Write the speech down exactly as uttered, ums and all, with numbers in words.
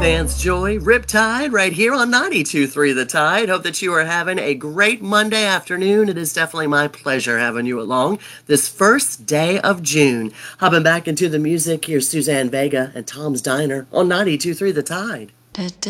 Vance Joy, Riptide, right here on ninety-two point three The Tide. Hope that you are having a great Monday afternoon. It is definitely my pleasure having you along this first day of June. Hopping back into the music, here's Suzanne Vega and Tom's Diner on ninety-two point three The Tide.